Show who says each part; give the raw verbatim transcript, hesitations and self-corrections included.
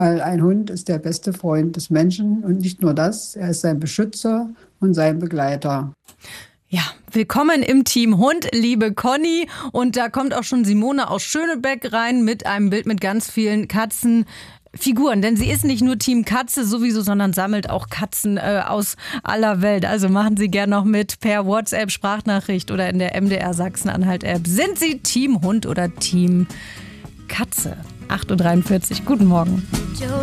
Speaker 1: weil ein Hund ist der beste Freund des Menschen und nicht nur das, er ist sein Beschützer und sein Begleiter.
Speaker 2: Ja, willkommen im Team Hund, liebe Conny. Und da kommt auch schon Simone aus Schönebeck rein mit einem Bild mit ganz vielen Katzenfiguren. Denn sie ist nicht nur Team Katze sowieso, sondern sammelt auch Katzen äh, aus aller Welt. Also machen Sie gerne noch mit per WhatsApp-Sprachnachricht oder in der M D R Sachsen-Anhalt-App. Sind Sie Team Hund oder Team Katze? acht Uhr dreiundvierzig, guten Morgen.